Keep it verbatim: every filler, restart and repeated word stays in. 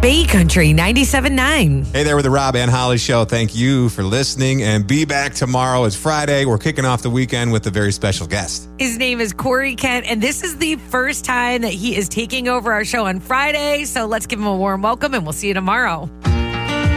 Bay Country ninety-seven point nine. Hey there with the Rob and Holly Show. Thank you for listening, and be back tomorrow. It's Friday. We're kicking off the weekend with a very special guest. His name is Corey Kent, and this is the first time that he is taking over our show on Friday. So let's give him a warm welcome, and we'll see you tomorrow.